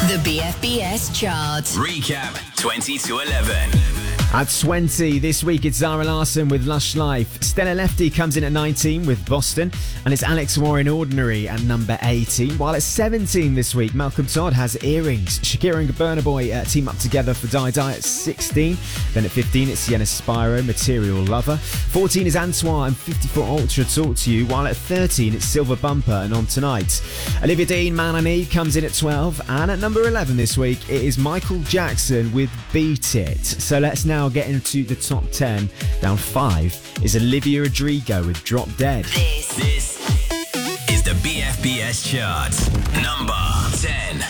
The BFBS chart. Recap 20 to 11. At 20 this week, it's Zara Larsson with Lush Life. Stella Lefty comes in at 19 with Boston, and it's Alex Warren Ordinary at number 18. While at 17 this week, Malcolm Todd has Earrings. Shakira and Burna Boy team up together for Die Die at 16. Then at 15, it's Sienna Spyro, Material Lover. 14 is Antoine and 54 Ultra, Talk to You. While at 13, it's Silver Bumper and On Tonight. Olivia Dean, Man I Need comes in at 12. And at number 11 this week, it is Michael Jackson with Beat It. So let's now get into the top 10. Down 5 is Olivia Rodrigo with Drop Dead. This is the BFBS chart. Number 10.